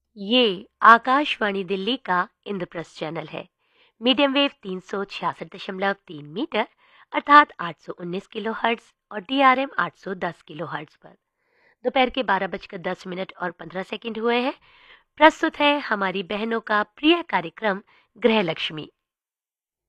ये आकाशवाणी दिल्ली का इंद्रप्रस्थ चैनल है। मीडियम वेव 366.3 मीटर अर्थात 819 किलोहर्ट्ज और DRM 810 किलोहर्ट्ज पर दोपहर के 12:10 और 15 सेकंड हुए हैं। प्रस्तुत है हमारी बहनों का प्रिय कार्यक्रम गृह लक्ष्मी।